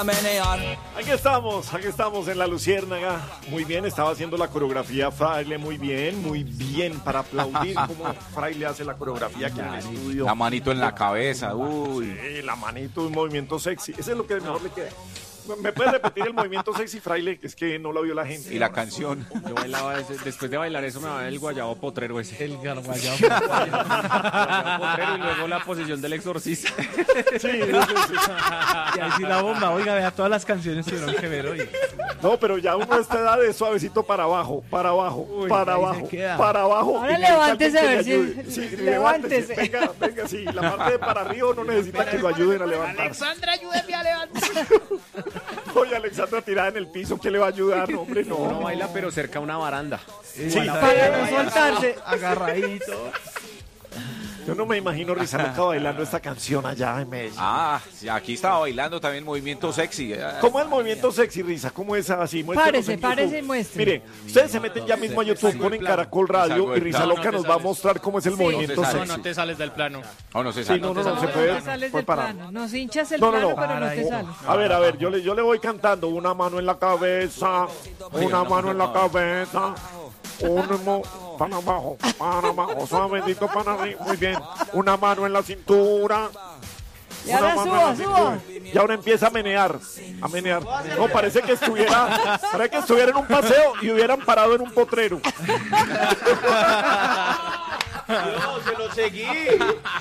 Aquí estamos en la Luciérnaga. Muy bien, estaba haciendo la coreografía Fraile, muy bien, para aplaudir cómo Fraile hace la coreografía aquí en el estudio. La manito en la cabeza, uy. Sí, la manito, un movimiento sexy. Ese es lo que mejor le queda. ¿Me puedes repetir el movimiento sexy, Fraile? Que es que no lo vio la gente. Y la canción. Yo bailaba después de bailar eso me va el guayabo potrero ese. El guayabo Guayabo potrero y luego la posición del exorcista. Sí. Y ahí sí la bomba. Oiga, vea, todas las canciones tuvieron que ver hoy. No, pero ya uno a esta edad es suavecito para abajo, Uy, para ahí abajo, se queda. para abajo. Ahora Y necesita levántese alguien a que ver le ayude. si- Sí, levántese. Venga, sí. La parte de para arriba no necesita que lo ayuden a levantarse. Alexandra, ayúdeme a levantar. Oye, Alexandra tirada en el piso, ¿qué le va a ayudar? No, hombre, no. Uno baila pero cerca a una baranda. Sí, Para no soltarse. Agarradito. yo no me imagino Risa Loca bailando esta canción allá en Medellín. Ah, sí, aquí estaba bailando también movimiento sexy. ¿Cómo es el movimiento sexy, Risa? ¿Cómo es así? Muéstrenos en Párese YouTube. y muestre. Mire, ustedes se meten ya mismo a YouTube, ponen Caracol Radio y Risa No, Loca te nos va a sales. mostrar cómo es el movimiento se sale. sexy. No te sales del plano. Oh, no se Sí, sale. no, No, se puede. no sales Pues del para. plano. Nos hinchas el No, plano, no. pero no te sales. A ver, yo le voy cantando. Una mano en la cabeza, una mano en la cabeza, para abajo, suavecito para arriba, muy bien. Una mano en la cintura. Y ahora una mano en la suba. cintura. Y ahora empieza a menear. No, parece que estuviera en un paseo y hubieran parado en un potrero. Yo se lo seguí.